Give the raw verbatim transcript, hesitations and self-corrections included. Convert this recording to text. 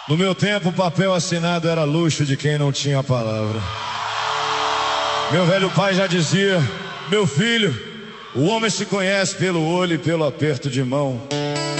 No meu tempo, o papel assinado era luxo de quem não tinha a palavra. Meu velho pai já dizia: meu filho, o homem se conhece pelo olho e pelo aperto de mão.